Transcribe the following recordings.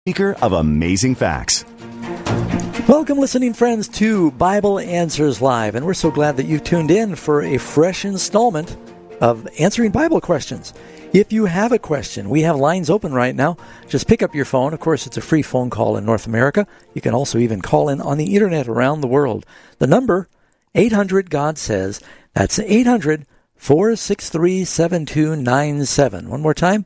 Speaker of amazing facts. Welcome, listening friends, to Bible Answers Live, and we're so glad that you've tuned in for a fresh installment of answering Bible questions. If you have a question, we have lines open right now. Just pick up your phone. Of course, it's a free phone call in North America. You can also even call in on the internet around the world. The number, 800-GOD-SAYS. That's 800-463-7297. One more time,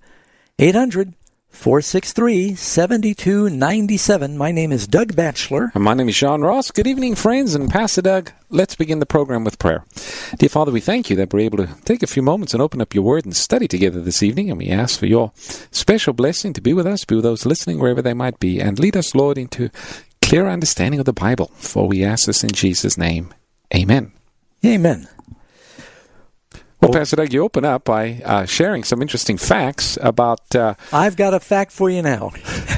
800-463-7297. My name is Doug Batchelor. And my name is Sean Ross. Good evening, friends. And Pastor Doug, let's begin the program with prayer. Dear Father, we thank you that we're able to take a few moments and open up your word and study together this evening. And we ask for your special blessing to be with us, be with those listening wherever they might be, and lead us, Lord, into clear understanding of the Bible. For we ask this in Jesus' name. Amen. Amen. Well, Pastor Doug, you open up by sharing some interesting facts about... I've got a fact for you now.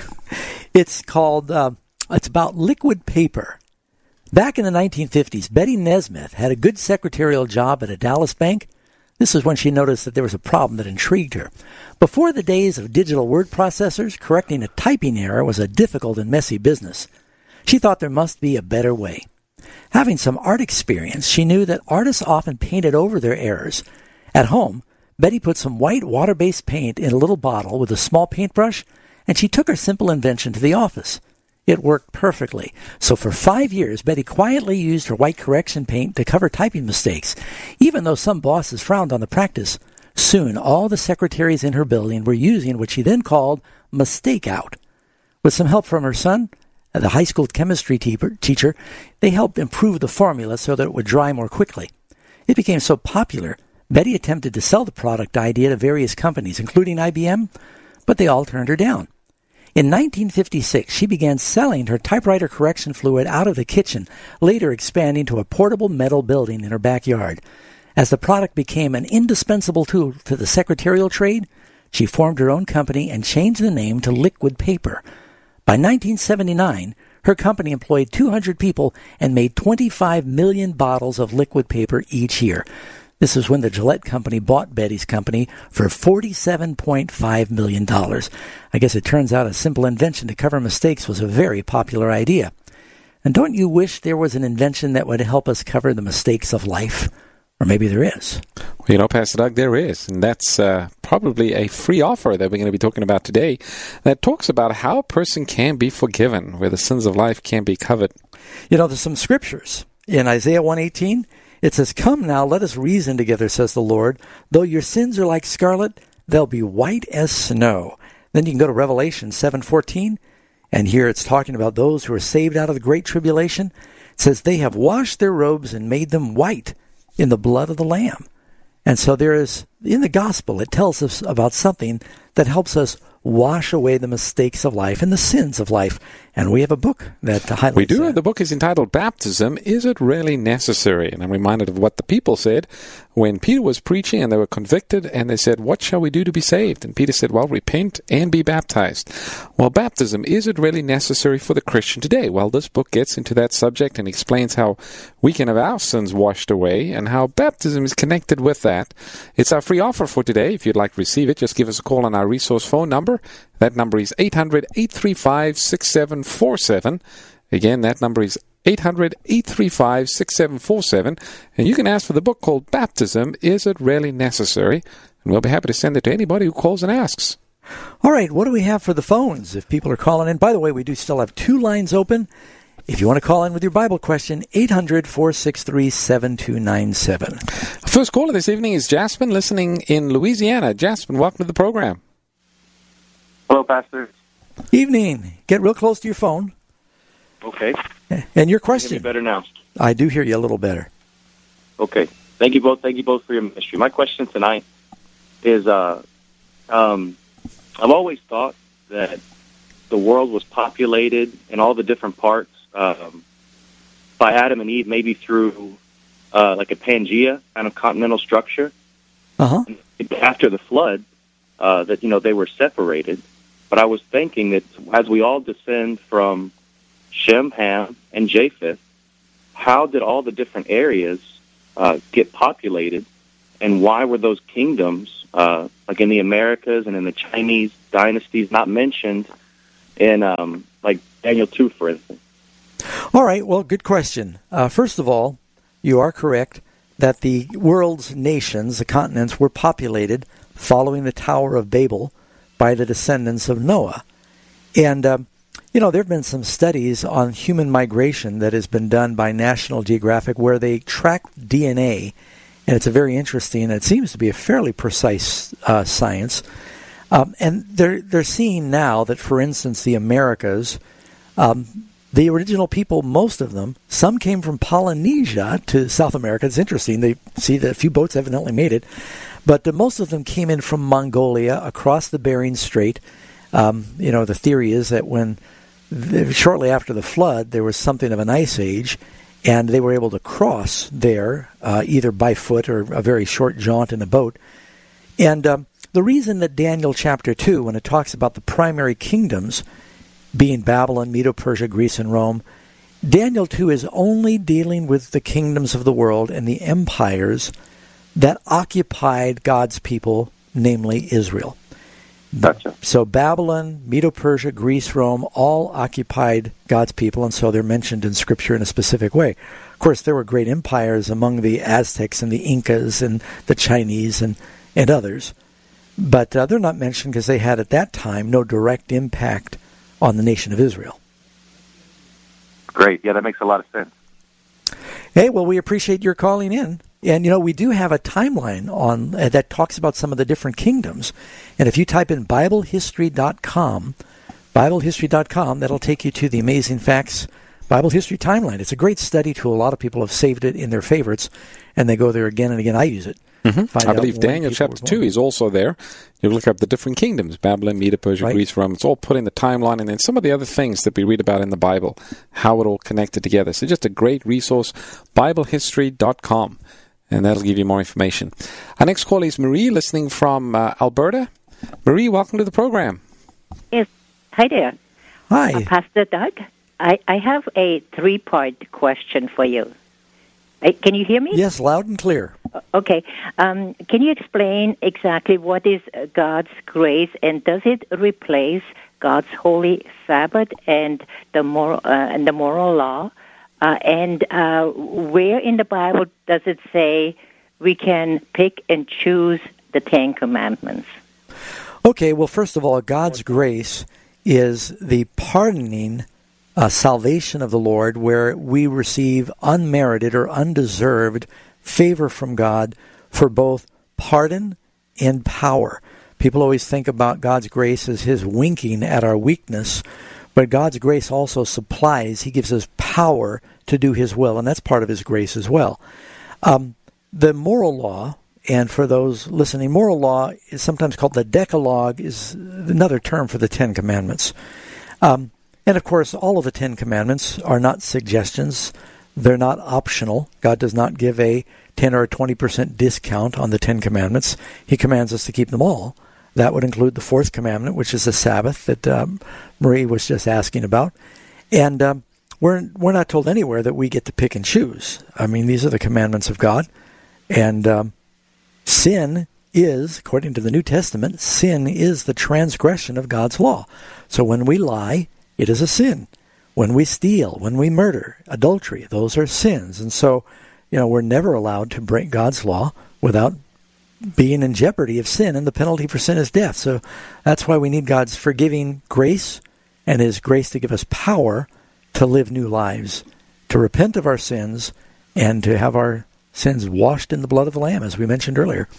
It's called, it's about liquid paper. Back in the 1950s, Betty Nesmith had a good secretarial job at a Dallas bank. This is when she noticed that there was a problem that intrigued her. Before the days of digital word processors, correcting a typing error was a difficult and messy business. She thought there must be a better way. Having some art experience, she knew that artists often painted over their errors. At home, Betty put some white water-based paint in a little bottle with a small paintbrush, and she took her simple invention to the office. It worked perfectly. So for 5 years, Betty quietly used her white correction paint to cover typing mistakes, even though some bosses frowned on the practice. Soon, all the secretaries in her building were using what she then called Mistake Out. With some help from her son, the high school chemistry teacher, they helped improve the formula so that it would dry more quickly. It became so popular, Betty attempted to sell the product idea to various companies, including IBM, but they all turned her down. In 1956, she began selling her typewriter correction fluid out of the kitchen, later expanding to a portable metal building in her backyard. As the product became an indispensable tool to the secretarial trade, she formed her own company and changed the name to Liquid Paper. By 1979, her company employed 200 people and made 25 million bottles of liquid paper each year. This is when the Gillette Company bought Betty's company for $47.5 million. I guess it turns out a simple invention to cover mistakes was a very popular idea. And don't you wish there was an invention that would help us cover the mistakes of life? Or maybe there is. Well, you know, Pastor Doug, there is. And that's probably a free offer that we're going to be talking about today that talks about how a person can be forgiven, where the sins of life can be covered. You know, there's some scriptures. In Isaiah 1:18, it says, "Come now, let us reason together, says the Lord. Though your sins are like scarlet, they'll be white as snow." Then you can go to Revelation 7:14, and here it's talking about those who are saved out of the great tribulation. It says, "They have washed their robes and made them white in the blood of the Lamb." And so there is, in the gospel, it tells us about something that helps us wash away the mistakes of life and the sins of life. And we have a book that highlights We do. that. The book is entitled Baptism, Is It Really Necessary? And I'm reminded of what the people said when Peter was preaching and they were convicted and they said, what shall we do to be saved? And Peter said, well, repent and be baptized. Well, baptism, is it really necessary for the Christian today? Well, this book gets into that subject and explains how we can have our sins washed away and how baptism is connected with that. It's our free offer for today. If you'd like to receive it, just give us a call on our resource phone number. That number is 800-835-6747. Again, that number is 800-835-6747. And you can ask for the book called Baptism, Is It Really Necessary? And we'll be happy to send it to anybody who calls and asks. All right, what do we have for the phones if people are calling in? By the way, we do still have 2 lines open. If you want to call in with your Bible question, 800-463-7297. First caller this evening is Jasmine, listening in Louisiana. Jasmine, welcome to the program. Hello, Pastor. Evening. Get real close to your phone. Okay. And your Can you question. hear me better now? I do hear you a little better. Okay. Thank you both. Thank you both for your ministry. My question tonight is, I've always thought that the world was populated in all the different parts by Adam and Eve, maybe through like a Pangea kind of continental structure. Uh-huh. After the flood, that they were separated. But I was thinking that as we all descend from Shem, Ham, and Japheth, how did all the different areas get populated, and why were those kingdoms, like in the Americas and in the Chinese dynasties, not mentioned in like Daniel 2, for instance? All right, well, good question. First of all, you are correct that the world's nations, the continents, were populated following the Tower of Babel by the descendants of Noah. And, there have been some studies on human migration that has been done by National Geographic where they track DNA, and it's a very interesting, and it seems to be a fairly precise science. And they're seeing now that, for instance, the Americas, the original people, most of them, some came from Polynesia to South America. It's interesting. They see that a few boats evidently made it. But most of them came in from Mongolia across the Bering Strait. The theory is that shortly after the flood, there was something of an ice age, and they were able to cross there, either by foot or a very short jaunt in a boat. And the reason that Daniel chapter 2, when it talks about the primary kingdoms being Babylon, Medo-Persia, Greece, and Rome, Daniel 2 is only dealing with the kingdoms of the world and the empires that occupied God's people, namely Israel. Gotcha. So Babylon, Medo-Persia, Greece, Rome, all occupied God's people, and so they're mentioned in Scripture in a specific way. Of course, there were great empires among the Aztecs and the Incas and the Chinese and others, but they're not mentioned because they had at that time no direct impact on the nation of Israel. Great. Yeah, that makes a lot of sense. Hey, well, we appreciate your calling in. And, we do have a timeline on that talks about some of the different kingdoms. And if you type in BibleHistory.com, that'll take you to the Amazing Facts Bible History Timeline. It's a great study tool. A lot of people have saved it in their favorites, and they go there again and again. I use it. I believe Daniel chapter 2 is also there. You look up the different kingdoms, Babylon, Medo-Persia, right. Greece, Rome. It's all put in the timeline, and then some of the other things that we read about in the Bible, how it all connected together. So just a great resource, BibleHistory.com, and that'll give you more information. Our next call is Marie, listening from Alberta. Marie, welcome to the program. Yes. Hi there. Hi. Pastor Doug, I have a 3-part question for you. Can you hear me? Yes, loud and clear. Okay. Can you explain exactly what is God's grace, and does it replace God's holy Sabbath and the moral law? And where in the Bible does it say we can pick and choose the 10 Commandments? Okay. Well, first of all, God's grace is the pardoning salvation of the Lord, where we receive unmerited or undeserved favor from God for both pardon and power. People always think about God's grace as His winking at our weakness, but God's grace also supplies, He gives us power to do His will, and that's part of His grace as well. The moral law, and for those listening, moral law is sometimes called the Decalogue, is another term for the 10 Commandments. And, of course, all of the 10 Commandments are not suggestions. They're not optional. God does not give a 10 or a 20% discount on the 10 Commandments. He commands us to keep them all. That would include the 4th commandment, which is the Sabbath that Marie was just asking about. And we're not told anywhere that we get to pick and choose. I mean, these are the commandments of God. And sin is, according to the New Testament, sin is the transgression of God's law. So when we lie, it is a sin. When we steal, when we murder, adultery, those are sins. And so, we're never allowed to break God's law without being in jeopardy of sin, and the penalty for sin is death. So that's why we need God's forgiving grace and His grace to give us power to live new lives, to repent of our sins, and to have our sins washed in the blood of the Lamb, as we mentioned earlier.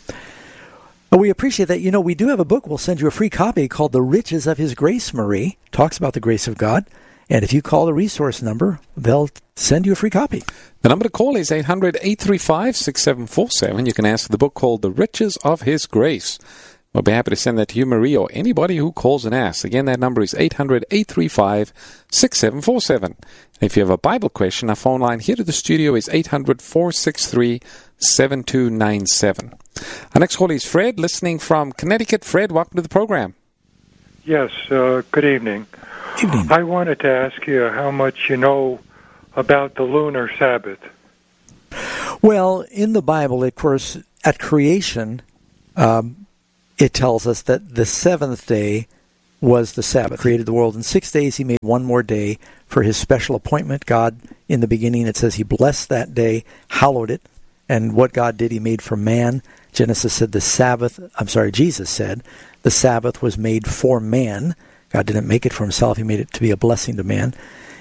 But we appreciate that. We do have a book. We'll send you a free copy called The Riches of His Grace, Marie. Talks about the grace of God. And if you call the resource number, they'll send you a free copy. The number to call is 800-835-6747. You can ask for the book called The Riches of His Grace. We'll be happy to send that to you, Marie, or anybody who calls and asks. Again, that number is 800-835-6747. If you have a Bible question, our phone line here to the studio is 800-463-7297. Our next call is Fred, listening from Connecticut. Fred, welcome to the program. Yes, good evening. Evening. I wanted to ask you how much you know about the lunar Sabbath. Well, in the Bible, of course, at creation, it tells us that the seventh day was the Sabbath. Created the world in 6 days. He made one more day for his special appointment. God, in the beginning, it says he blessed that day, hallowed it. And what God did, he made for man. Jesus said the Sabbath was made for man. God didn't make it for himself. He made it to be a blessing to man.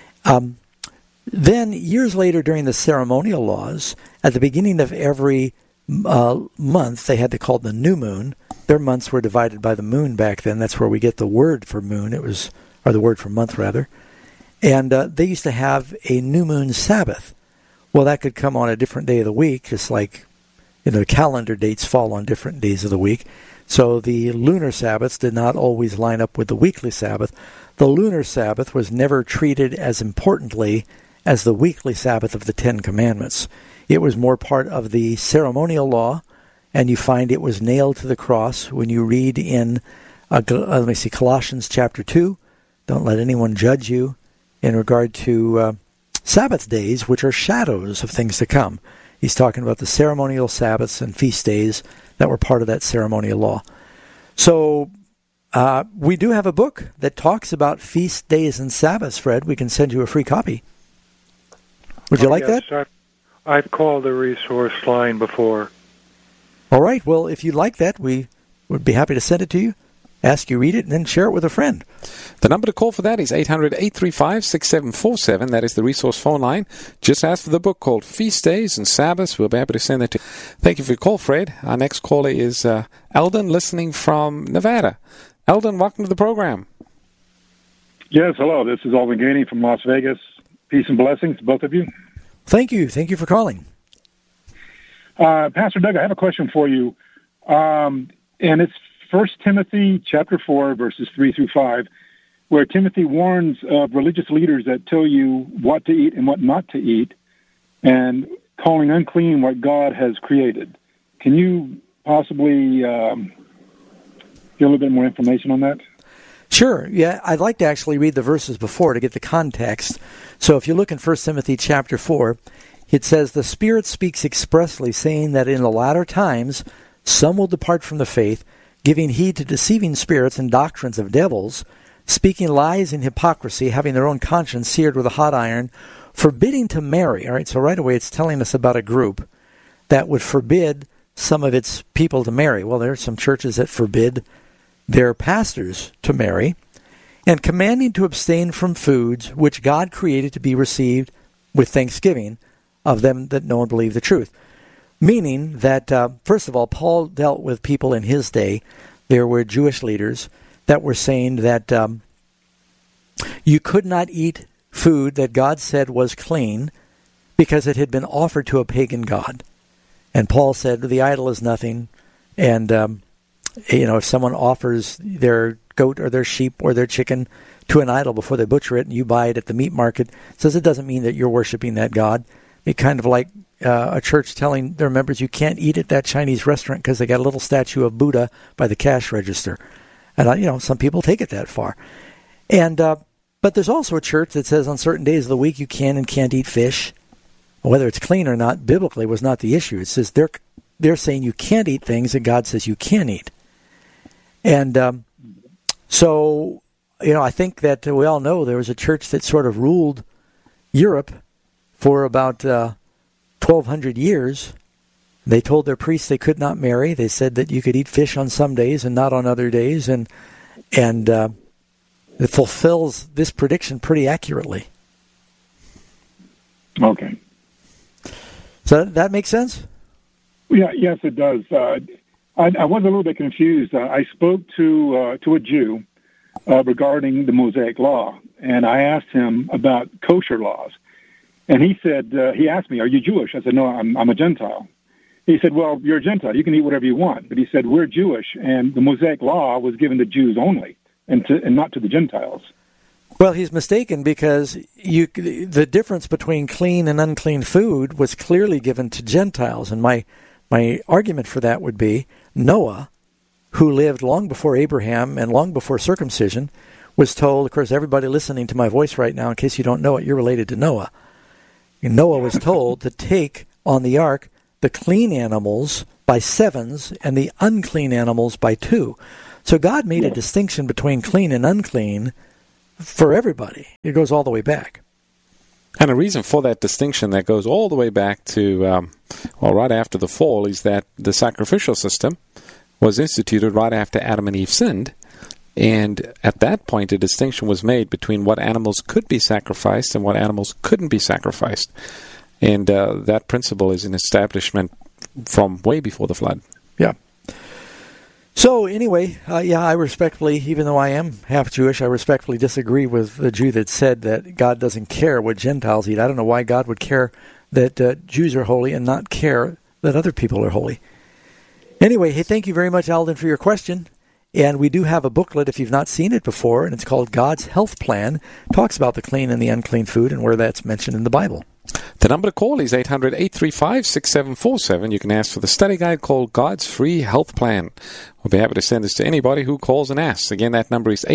Then, years later, during the ceremonial laws, at the beginning of every month, they had to call the new moon. Their months were divided by the moon back then. That's where we get the word for moon. Or the word for month, rather. And they used to have a new moon Sabbath. Well, that could come on a different day of the week, just like calendar dates fall on different days of the week. So the lunar Sabbaths did not always line up with the weekly Sabbath. The lunar Sabbath was never treated as importantly as the weekly Sabbath of the Ten Commandments. It was more part of the ceremonial law, and you find it was nailed to the cross when you read in, Colossians chapter 2, don't let anyone judge you in regard to Sabbath days, which are shadows of things to come. He's talking about the ceremonial Sabbaths and feast days that were part of that ceremonial law. So we do have a book that talks about feast days and Sabbaths, Fred. We can send you a free copy. Would you like that? I've called the resource line before. All right. Well, if you'd like that, we would be happy to send it to you, ask you read it, and then share it with a friend. The number to call for that is 800-835-6747. That is the resource phone line. Just ask for the book called Feast Days and Sabbaths. We'll be happy to send that to you. Thank you for your call, Fred. Our next caller is Eldon, listening from Nevada. Eldon, welcome to the program. Yes, hello. This is Alvin Gainey from Las Vegas. Peace and blessings to both of you. Thank you. Thank you for calling. Pastor Doug, I have a question for you. And it's 1 Timothy chapter 4, verses 3 through 5, where Timothy warns of religious leaders that tell you what to eat and what not to eat, and calling unclean what God has created. Can you possibly give a little bit more information on that? Sure. Yeah, I'd like to actually read the verses before to get the context. So if you look in 1 Timothy chapter 4, it says, "The Spirit speaks expressly, saying that in the latter times some will depart from the faith, giving heed to deceiving spirits and doctrines of devils, speaking lies in hypocrisy, having their own conscience seared with a hot iron, forbidding to marry." All right, so right away it's telling us about a group that would forbid some of its people to marry. Well, there are some churches that forbid their pastors to marry, and commanding to abstain from foods which God created to be received with thanksgiving of them that know and believe the truth. Meaning that, first of all, Paul dealt with people in his day. There were Jewish leaders that were saying that you could not eat food that God said was clean because it had been offered to a pagan god. And Paul said, the idol is nothing, and if someone offers their goat or their sheep or their chicken to an idol before they butcher it and you buy it at the meat market, it says it doesn't mean that you're worshiping that god. It's kind of like a church telling their members you can't eat at that Chinese restaurant because they got a little statue of Buddha by the cash register. And, some people take it that far. And but there's also a church that says on certain days of the week you can and can't eat fish. Whether it's clean or not, biblically, was not the issue. It says they're saying you can't eat things that God says you can eat. And so, I think that we all know there was a church that sort of ruled Europe for about 1,200 years. They told their priests they could not marry. They said that you could eat fish on some days and not on other days. And it fulfills this prediction pretty accurately. Okay. So that makes sense? Yeah, yes, it does. I was a little bit confused. I spoke to a Jew regarding the Mosaic Law, and I asked him about kosher laws. And he said, he asked me, "Are you Jewish?" I said, "No, I'm a Gentile." He said, "Well, you're a Gentile. You can eat whatever you want." But he said, "We're Jewish, and the Mosaic Law was given to Jews only, and not to the Gentiles." Well, he's mistaken, because the difference between clean and unclean food was clearly given to Gentiles. And my argument for that would be Noah, who lived long before Abraham and long before circumcision, was told, of course, everybody listening to my voice right now, in case you don't know it, you're related to Noah. And Noah was told to take on the ark the clean animals by sevens and the unclean animals by two. So God made a distinction between clean and unclean for everybody. It goes all the way back. And a reason for that distinction that goes all the way back to, right after the fall, is that the sacrificial system was instituted right after Adam and Eve sinned. And at that point, a distinction was made between what animals could be sacrificed and what animals couldn't be sacrificed. And that principle is an establishment from way before the flood. Yeah. So anyway, I respectfully, even though I am half Jewish, I respectfully disagree with the Jew that said that God doesn't care what Gentiles eat. I don't know why God would care that Jews are holy and not care that other people are holy. Anyway, hey, thank you very much, Alden, for your question. And we do have a booklet, if you've not seen it before, and it's called God's Health Plan. It talks about the clean and the unclean food and where that's mentioned in the Bible. The number to call is 800-835-6747. You can ask for the study guide called God's Free Health Plan. We'll be happy to send this to anybody who calls and asks. Again, that number is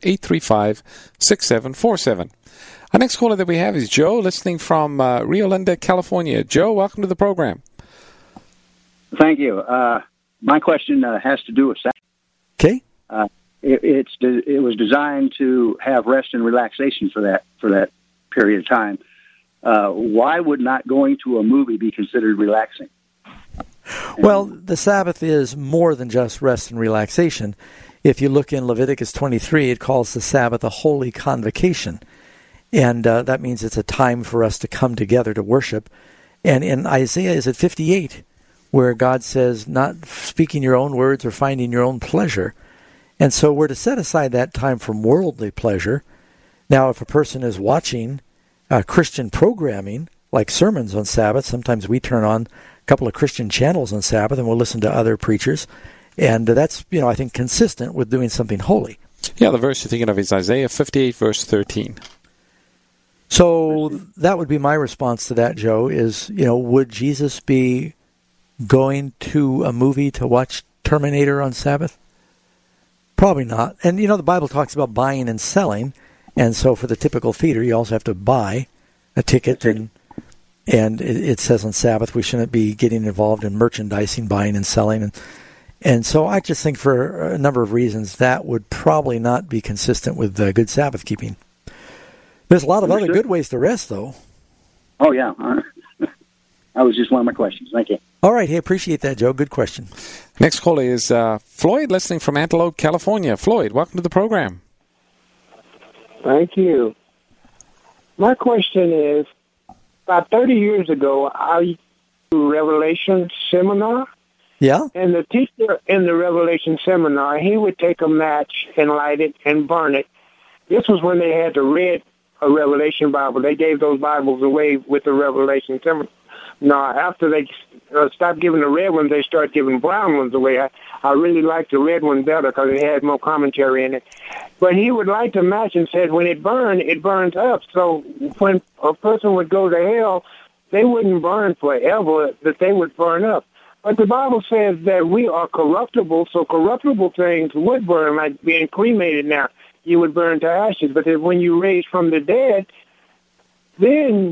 800-835-6747. Our next caller that we have is Joe, listening from Rio Linda, California. Joe, welcome to the program. Thank you. My question has to do with Sabbath. Okay. It was designed to have rest and relaxation for that period of time. Why would not going to a movie be considered relaxing? Well, the Sabbath is more than just rest and relaxation. If you look in Leviticus 23, it calls the Sabbath a holy convocation. And that means it's a time for us to come together to worship. And in Isaiah, is it 58, where God says, not speaking your own words or finding your own pleasure. And so we're to set aside that time from worldly pleasure. Now, if a person is watching Christian programming, like sermons on Sabbath, sometimes we turn on a couple of Christian channels on Sabbath and we'll listen to other preachers. And that's, I think, consistent with doing something holy. Yeah, the verse you're thinking of is Isaiah 58, verse 13. So that would be my response to that, Joe, is, would Jesus be going to a movie to watch Terminator on Sabbath? Probably not. And, the Bible talks about buying and selling. And so for the typical theater, you also have to buy a ticket. And it says on Sabbath we shouldn't be getting involved in merchandising, buying and selling. And so I just think for a number of reasons that would probably not be consistent with good Sabbath keeping. There's a lot of other good ways to rest, though. Oh, yeah. That was just one of my questions. Thank you. All right. Hey, appreciate that, Joe. Good question. Next caller is Floyd, listening from Antelope, California. Floyd, welcome to the program. Thank you. My question is, about 30 years ago, I went to a Revelation seminar. Yeah? And the teacher in the Revelation seminar, he would take a match and light it and burn it. This was when they had to read a Revelation Bible. They gave those Bibles away with the Revelation seminar. Now, after they stopped giving the red ones, they started giving brown ones away. I really liked the red one better because it had more commentary in it. But he would light the match and said when it burns up. So when a person would go to hell, they wouldn't burn forever, that they would burn up. But the Bible says that we are corruptible, so corruptible things would burn, like being cremated now. You would burn to ashes. But when you raise from the dead, then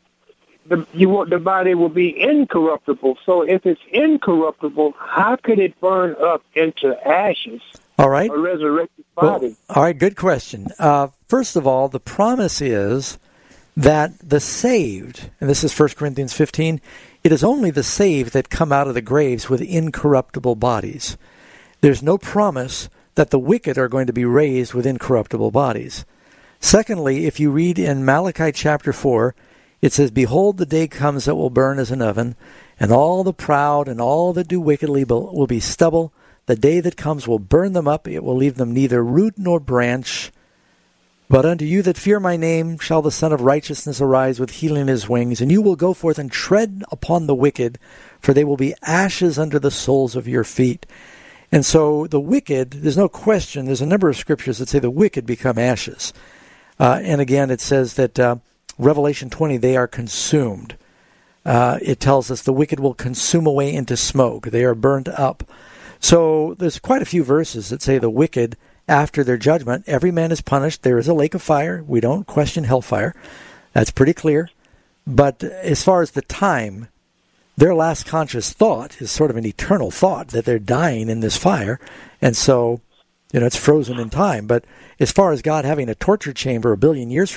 the body will be incorruptible. So if it's incorruptible, how could it burn up into ashes? All right. A resurrected body. Well, all right, good question. First of all, the promise is that the saved, and this is 1 Corinthians 15, it is only the saved that come out of the graves with incorruptible bodies. There's no promise that the wicked are going to be raised with incorruptible bodies. Secondly, if you read in Malachi chapter 4, it says, "Behold, the day comes that will burn as an oven, and all the proud and all that do wickedly will be stubble. The day that comes will burn them up. It will leave them neither root nor branch. But unto you that fear my name shall the Son of Righteousness arise with healing in his wings, and you will go forth and tread upon the wicked, for they will be ashes under the soles of your feet." And so the wicked, there's no question, there's a number of scriptures that say the wicked become ashes. And again, it says that Revelation 20, they are consumed. It tells us the wicked will consume away into smoke. They are burnt up. So there's quite a few verses that say the wicked, after their judgment, every man is punished. There is a lake of fire. We don't question hellfire. That's pretty clear. But as far as the time, their last conscious thought is sort of an eternal thought that they're dying in this fire. And so It's frozen in time. But as far as God having a torture chamber a billion years